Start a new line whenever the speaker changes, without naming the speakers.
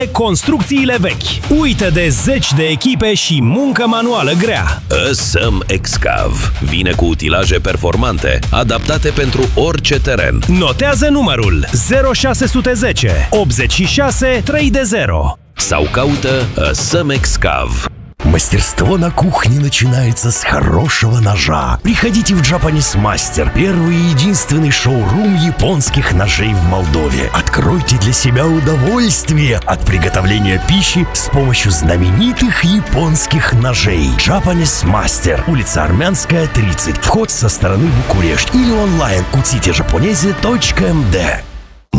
Construcțiile vechi. Uită de zeci de echipe și muncă manuală grea.
ăSăm Excav vine cu utilaje performante, adaptate pentru orice teren.
Notează numărul 0610 86 3D0
Sau caută ăSăm Excav.
Мастерство на кухне начинается с хорошего ножа. Приходите в Japanese Master, первый и единственный шоурум японских ножей в Молдове. Откройте для себя удовольствие от приготовления пищи с помощью знаменитых японских ножей. Japanese Master, улица Армянская, 30. Вход со стороны Букурешт или онлайн @japonese.md.